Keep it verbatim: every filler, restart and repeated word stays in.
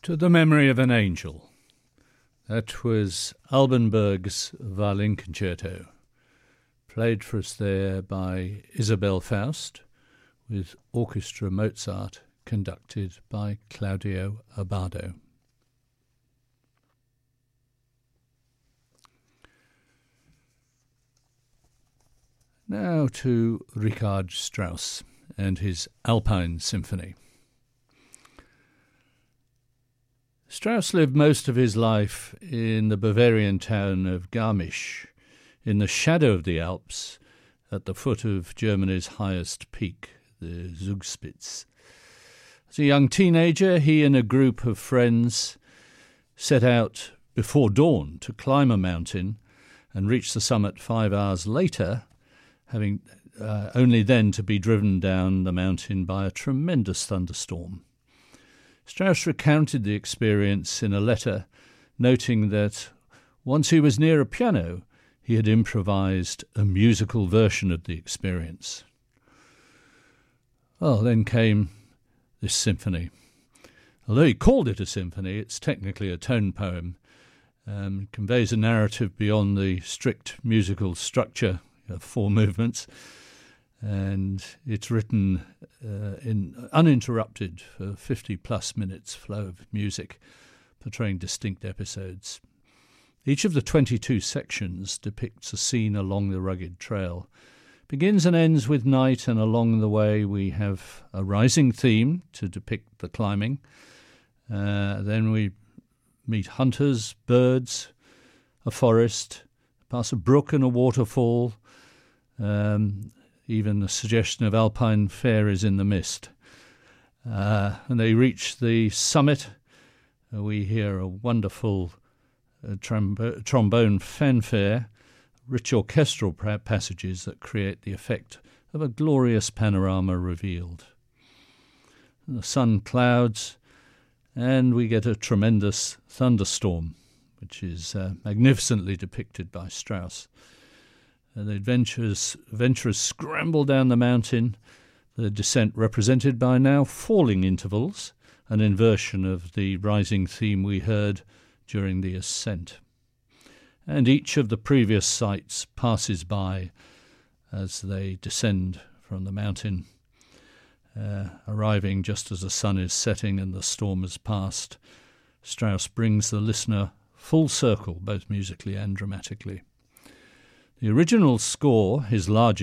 To the Memory of an Angel. That was Alban Berg's Violin Concerto, played for us there by Isabel Faust, with Orchestra Mozart, conducted by Claudio Abbado. Now to Richard Strauss and his Alpine Symphony. Strauss lived most of his life in the Bavarian town of Garmisch, in the shadow of the Alps, at the foot of Germany's highest peak, the Zugspitze. As a young teenager, he and a group of friends set out before dawn to climb a mountain and reach the summit five hours later, having uh, only then to be driven down the mountain by a tremendous thunderstorm. Strauss recounted the experience in a letter, noting that once he was near a piano, he had improvised a musical version of the experience. Well, then came this symphony. Although he called it a symphony, it's technically a tone poem. Um, it conveys a narrative beyond the strict musical structure of four movements, and it's written uh, in uninterrupted for fifty plus minutes flow of music, portraying distinct episodes. Each of the twenty-two sections depicts a scene along the rugged trail. Begins and ends with night, and along the way we have a rising theme to depict the climbing. Uh, then we meet hunters, birds, a forest, pass a brook and a waterfall, um, even a suggestion of alpine fairies in the mist. Uh, and they reach the summit. Uh, we hear a wonderful uh, trombo- trombone fanfare, rich orchestral passages that create the effect of a glorious panorama revealed. And the sun clouds, and we get a tremendous thunderstorm, which is uh, magnificently depicted by Strauss. And the adventurers, adventurers scramble down the mountain, the descent represented by now falling intervals, an inversion of the rising theme we heard during the ascent. And each of the previous sites passes by as they descend from the mountain, uh, arriving just as the sun is setting and the storm has passed. Strauss brings the listener full circle, both musically and dramatically. The original score, his largest